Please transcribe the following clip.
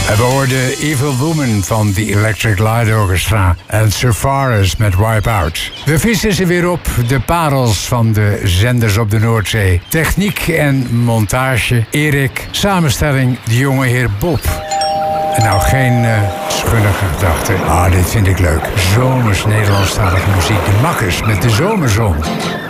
We hoorden Evil Woman van The Electric Light Orchestra en Surfaris met Wipeout. We vissen ze weer op, de parels van de zenders op de Noordzee. Techniek en montage, Erik. Samenstelling, de jonge heer Bob. En nou geen schunnige gedachten. Dit vind ik leuk. Zomers Nederlandstalige muziek. De Makkers met de zomerzon.